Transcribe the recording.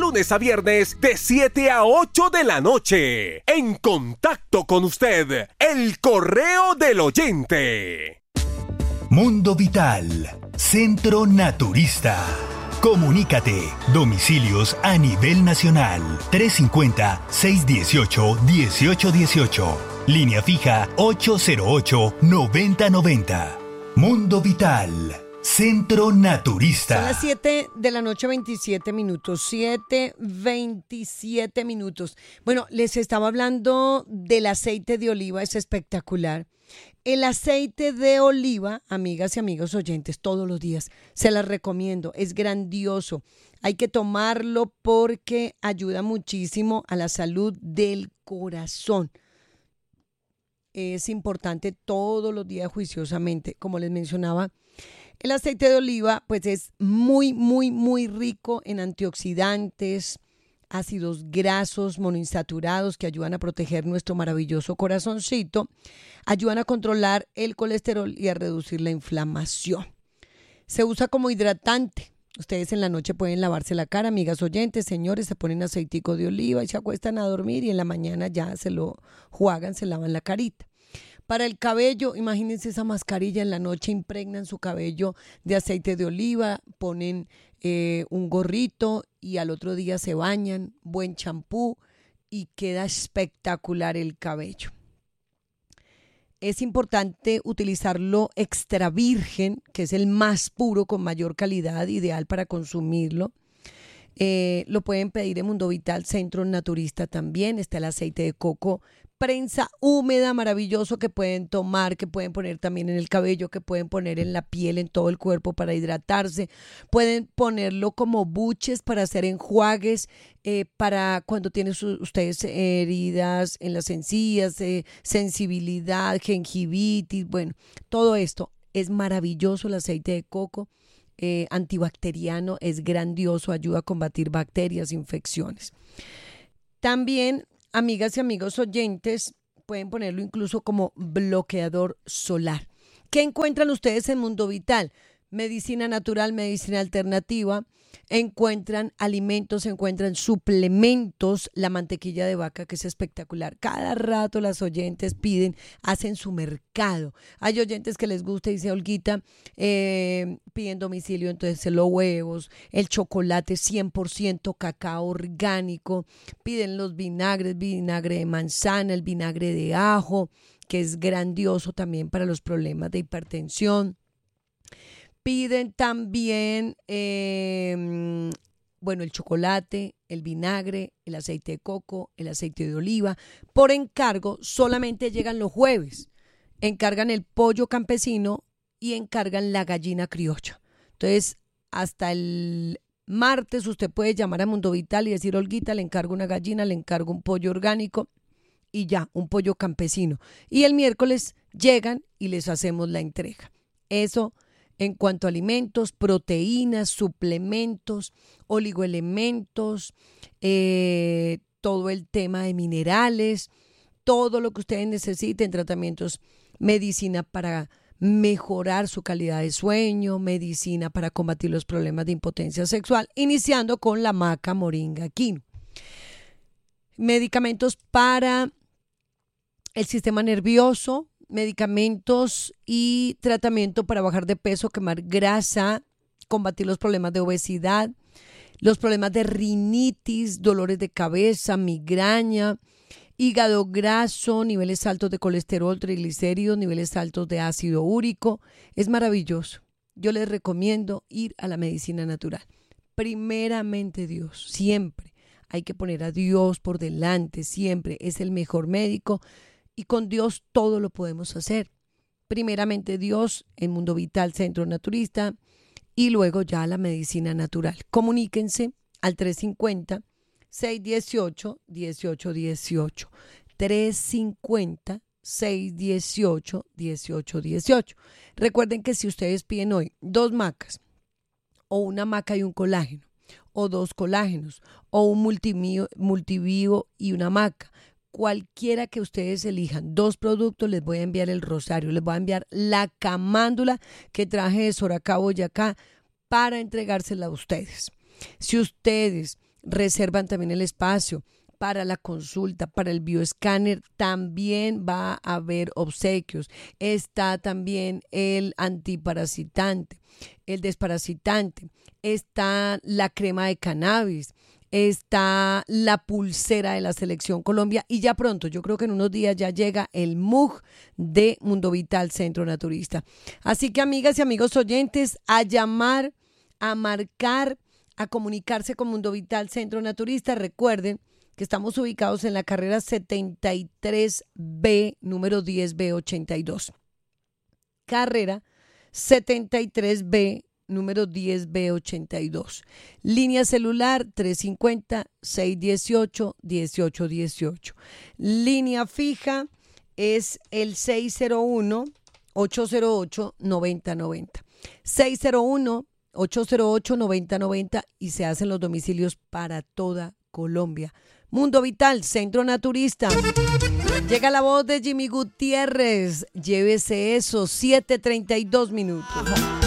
lunes a viernes de 7 a 8 de la noche. En contacto con usted, el correo del oyente. Mundo Vital, Centro Naturista. Comunícate. Domicilios a nivel nacional. 350-618-1818. Línea fija 808-9090. Mundo Vital, Centro Naturista. Son las 7 de la noche, 27 minutos. 7:27 minutos. Bueno, les estaba hablando del aceite de oliva, es espectacular. El aceite de oliva, amigas y amigos oyentes, todos los días se las recomiendo, es grandioso. Hay que tomarlo porque ayuda muchísimo a la salud del corazón. Es importante todos los días juiciosamente, como les mencionaba. El aceite de oliva pues es muy, muy, muy rico en antioxidantes, ácidos grasos monoinsaturados que ayudan a proteger nuestro maravilloso corazoncito, ayudan a controlar el colesterol y a reducir la inflamación. Se usa como hidratante. Ustedes en la noche pueden lavarse la cara, amigas oyentes, señores, se ponen aceitico de oliva y se acuestan a dormir y en la mañana ya se lo juegan, se lavan la carita. Para el cabello, imagínense esa mascarilla en la noche, impregnan su cabello de aceite de oliva, ponen un gorrito y al otro día se bañan, buen champú y queda espectacular el cabello. Es importante utilizarlo extra virgen, que es el más puro con mayor calidad, ideal para consumirlo. Lo pueden pedir en Mundo Vital, Centro Naturista también. Está el aceite de coco, prensa húmeda, maravilloso, que pueden tomar, que pueden poner también en el cabello, que pueden poner en la piel, en todo el cuerpo para hidratarse. Pueden ponerlo como buches para hacer enjuagues, para cuando tienen ustedes heridas en las encías, sensibilidad, gingivitis, bueno, todo esto. Es maravilloso el aceite de coco. Antibacteriano, es grandioso, ayuda a combatir bacterias, infecciones. También, amigas y amigos oyentes, pueden ponerlo incluso como bloqueador solar. ¿Qué encuentran ustedes en Mundo Vital? Medicina natural, medicina alternativa. Encuentran alimentos, encuentran suplementos, la mantequilla de vaca, que es espectacular. Cada rato las oyentes piden, hacen su mercado. Hay oyentes que les gusta y dice, Olguita, piden domicilio, entonces los huevos, el chocolate 100% cacao orgánico, piden los vinagres, vinagre de manzana, el vinagre de ajo, que es grandioso también para los problemas de hipertensión. Piden también, el chocolate, el vinagre, el aceite de coco, el aceite de oliva. Por encargo, solamente llegan los jueves. Encargan el pollo campesino y encargan la gallina criolla. Entonces, hasta el martes usted puede llamar a Mundo Vital y decir, Olguita, le encargo una gallina, le encargo un pollo orgánico y ya, un pollo campesino. Y el miércoles llegan y les hacemos la entrega. Eso en cuanto a alimentos, proteínas, suplementos, oligoelementos, todo el tema de minerales, todo lo que ustedes necesiten, tratamientos, medicina para mejorar su calidad de sueño, medicina para combatir los problemas de impotencia sexual, iniciando con la maca moringa quinoa. Medicamentos para el sistema nervioso, medicamentos y tratamiento para bajar de peso, quemar grasa, combatir los problemas de obesidad, los problemas de rinitis, dolores de cabeza, migraña, hígado graso, niveles altos de colesterol, triglicéridos, niveles altos de ácido úrico. Es maravilloso. Yo les recomiendo ir a la medicina natural. Primeramente Dios, siempre. Hay que poner a Dios por delante, siempre. Es el mejor médico. Y con Dios todo lo podemos hacer. Primeramente Dios, en Mundo Vital, Centro Naturista, y luego ya la medicina natural. Comuníquense al 350-618-1818. 350-618-1818. Recuerden que si ustedes piden hoy 2 macas, o una maca y un colágeno, o 2 colágenos, o un multivivo y una maca, cualquiera que ustedes elijan, 2 productos, les voy a enviar el rosario, les voy a enviar la camándula que traje de Soracá, Boyacá, para entregársela a ustedes. Si ustedes reservan también el espacio para la consulta, para el bioescáner, también va a haber obsequios. Está también el antiparasitante, el desparasitante, está la crema de cannabis, está la pulsera de la Selección Colombia y ya pronto, yo creo que en unos días ya llega el MUG de Mundo Vital Centro Naturista. Así que amigas y amigos oyentes, a llamar, a marcar, a comunicarse con Mundo Vital Centro Naturista. Recuerden que estamos ubicados en la carrera 73B, número 10B82. Carrera 73B, número 10B82. Línea celular 350-618-1818. Línea fija es el 601-808-9090. 601-808-9090 y se hacen los domicilios para toda Colombia. Mundo Vital, Centro Naturista. Llega la voz de Jimmy Gutiérrez. Llévese eso, 7:32 minutos.